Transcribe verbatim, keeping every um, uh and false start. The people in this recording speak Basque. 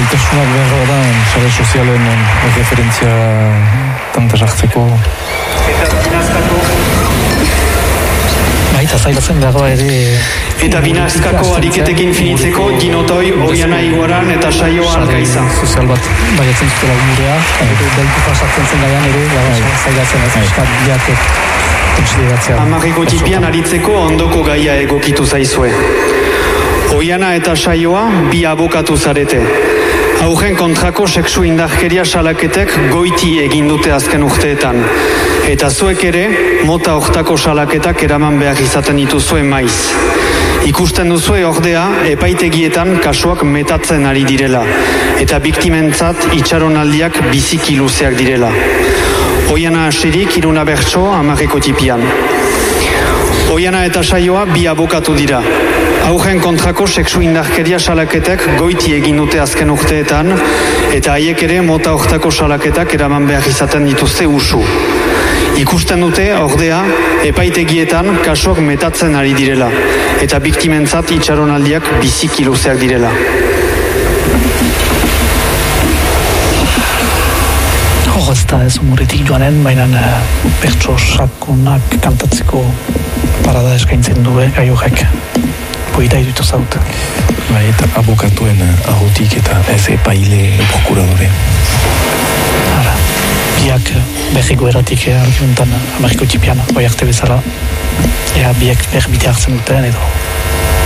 gaitasunak behar da, sare sozialen referentzia tanta jartzeko. Baita zailatzen dagoa ere... Eta binazkako ariketekin finitzeko Dinotoi, Oiana Iguaran eta Saio Arkaiza. Sozial bat baiatzen zutela umurea, daitu pasatzen zen gaian ere, zailatzen ez eskat biatek konsideratzea. Amarriko tipian aritzeko ondoko gaia egokitu zaizue. Oiana eta Saioa bi abokatu zarete. Aurren kontrako sexu indarkeria salaketek goiti egin dute azken urteetan. Eta zuek ere, mota hortako salaketak eraman behar izaten dituzue maiz. Ikusten duzue ordea, epaitegietan kasuak metatzen ari direla. Eta biktimentzat itxaronaldiak biziki luzeak direla. Oiana asirik Iruna Bertso amarreko tipian. Oiana eta Saioa bi abokatu dira. Aurren kontrako sexu indarkeria salaketek goiti egin dute azken urteetan, eta haiek ere mota hortako salaketak eraman behar izaten dituzte usu. Ikusten dute, ordea, epaitegietan kasuak metatzen ari direla, eta biktimentzat itxaronaldiak biziki luzeak direla. Hor ez da ez umuretik joanen, baina Bertso sakonak kantatzeko parada eskaintzen du gai horrek. Poita idutu zaut. Bai, eta abokatuen ahotik eta ez epaile prokuradore. Hala, biak berriko eratik argumentan Ameriko tipian, oi arte bezala. Ea biak berbite hartzen duten edo